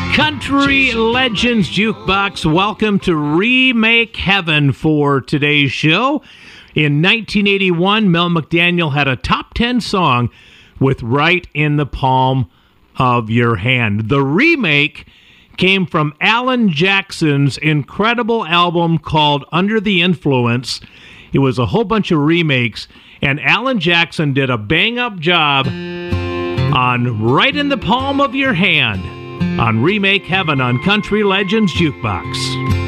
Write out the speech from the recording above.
Country Legends Jukebox. Welcome to Remake Heaven for today's show. In 1981, Mel McDaniel had a top 10 song with Right in the Palm of Your Hand. The remake came from Alan Jackson's incredible album called Under the Influence. It was a whole bunch of remakes, and Alan Jackson did a bang-up job on Right in the Palm of Your Hand on Remake Heaven on Country Legends Jukebox.